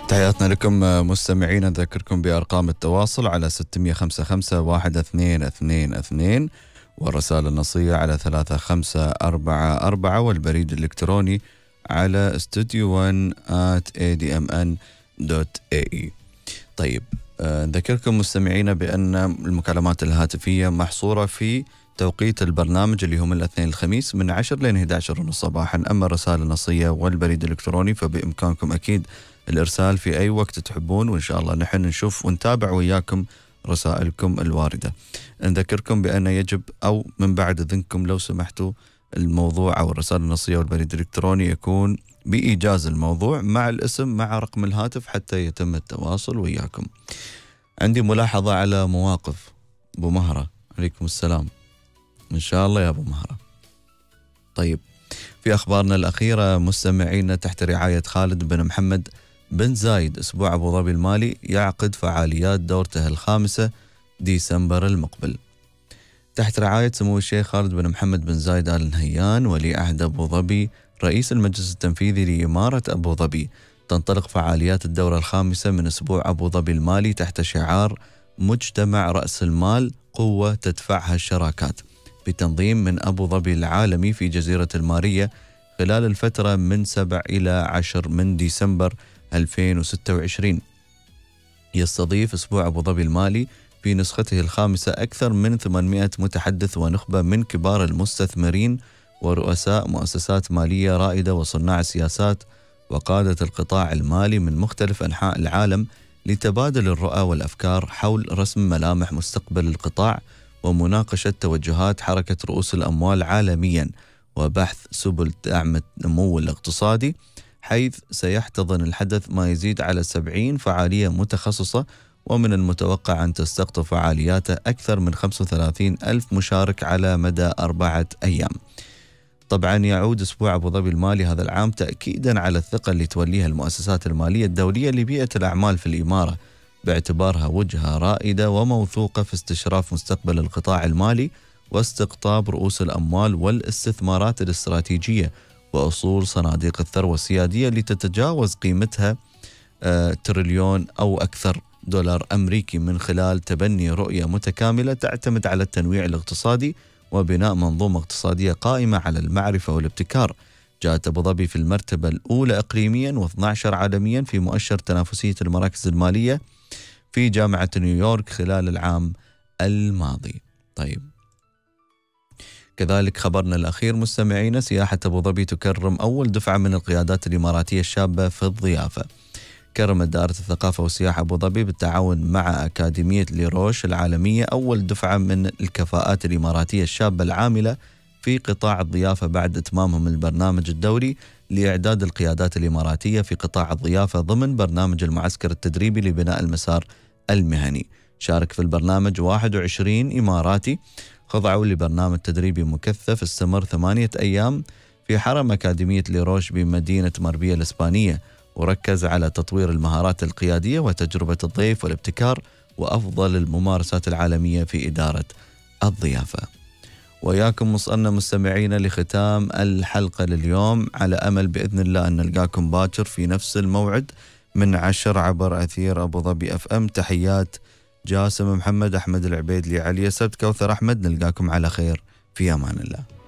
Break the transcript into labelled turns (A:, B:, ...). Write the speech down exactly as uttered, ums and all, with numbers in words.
A: تحياتنا لكم مستمعين. نذكركم بأرقام التواصل على ستمية وخمسة وخمسين واحد اثنين اثنين اثنين، والرسالة النصية على ثلاثة خمسة أربعة أربعة، والبريد الإلكتروني على استوديو ون آت إيه دي إم إن دوت إيه إي. طيب، نذكركم مستمعين بأن المكالمات الهاتفية محصورة في توقيت البرنامج اللي هم الاثنين الخميس من عشرة لين إحدى عشرة ونص صباحا. أما الرسالة النصية والبريد الإلكتروني فبإمكانكم أكيد الإرسال في أي وقت تحبون، وإن شاء الله نحن نشوف ونتابع وياكم رسائلكم الواردة. نذكركم بأن يجب أو من بعد إذنكم لو سمحتوا الموضوع أو الرسالة النصية والبريد الإلكتروني يكون بإيجاز الموضوع مع الاسم مع رقم الهاتف حتى يتم التواصل وياكم. عندي ملاحظة على مواقف أبو مهرة. عليكم السلام. إن شاء الله يا أبو مهرة. طيب، في أخبارنا الأخيرة مستمعينا، تحت رعاية خالد بن محمد بن زايد أسبوع أبو ظبي المالي يعقد فعاليات دورته الخامسة ديسمبر المقبل. تحت رعاية سمو الشيخ خالد بن محمد بن زايد آل نهيان ولي عهد أبو ظبي رئيس المجلس التنفيذي لإمارة أبو ظبي، تنطلق فعاليات الدورة الخامسة من أسبوع أبو ظبي المالي تحت شعار مجتمع رأس المال، قوة تدفعها الشراكات، بتنظيم من أبو ظبي العالمي في جزيرة المارية خلال الفترة من سبعة إلى عشرة من ديسمبر ألفين وستة وعشرين. يستضيف أسبوع أبو ظبي المالي في نسخته الخامسة أكثر من ثمانمئة متحدث ونخبة من كبار المستثمرين ورؤساء مؤسسات مالية رائدة وصناع السياسات وقادة القطاع المالي من مختلف أنحاء العالم، لتبادل الرؤى والأفكار حول رسم ملامح مستقبل القطاع ومناقشة توجهات حركة رؤوس الأموال عالميا وبحث سبل دعم النمو الاقتصادي، حيث سيحتضن الحدث ما يزيد على سبعين فعالية متخصصة، ومن المتوقع أن تستقطب فعالياته أكثر من خمسة وثلاثين ألف مشارك على مدى أربعة أيام. طبعا يعود أسبوع أبو ظبي المالي هذا العام تأكيدا على الثقة اللي توليها المؤسسات المالية الدولية لبيئة الأعمال في الإمارة، باعتبارها وجهة رائدة وموثوقة في استشراف مستقبل القطاع المالي واستقطاب رؤوس الأموال والاستثمارات الاستراتيجية وأصول صناديق الثروة السيادية اللي تتجاوز قيمتها آه تريليون أو أكثر دولار أمريكي، من خلال تبني رؤية متكاملة تعتمد على التنويع الاقتصادي وبناء منظومة اقتصادية قائمة على المعرفة والابتكار. جاءت أبو ظبي في المرتبة الأولى إقليميا واثني عشر عالميا في مؤشر تنافسية المراكز المالية في جامعة نيويورك خلال العام الماضي. طيب، كذلك خبرنا الأخير مستمعينا، سياحة أبو ظبي تكرم أول دفعة من القيادات الإماراتية الشابة في الضيافة. كرمت دائرة الثقافة والسياحة أبو ظبي بالتعاون مع أكاديمية ليروش العالمية أول دفعة من الكفاءات الإماراتية الشابة العاملة في قطاع الضيافة بعد إتمامهم البرنامج الدوري لإعداد القيادات الإماراتية في قطاع الضيافة ضمن برنامج المعسكر التدريبي لبناء المسار المهني. شارك في البرنامج واحد وعشرين إماراتي خضعوا لبرنامج تدريبي مكثف استمر ثمانية أيام في حرم أكاديمية ليروش بمدينة مربية الإسبانية، وركز على تطوير المهارات القيادية وتجربة الضيف والابتكار وأفضل الممارسات العالمية في إدارة الضيافة. وياكم وصلنا مستمعين لختام الحلقة لليوم، على أمل بإذن الله أن نلقاكم باكر في نفس الموعد من عشر عبر أثير أبو ظبي أف أم. تحيات جاسم محمد، أحمد العبيد، لي علي سبت، كوثر أحمد. نلقاكم على خير، في أمان الله.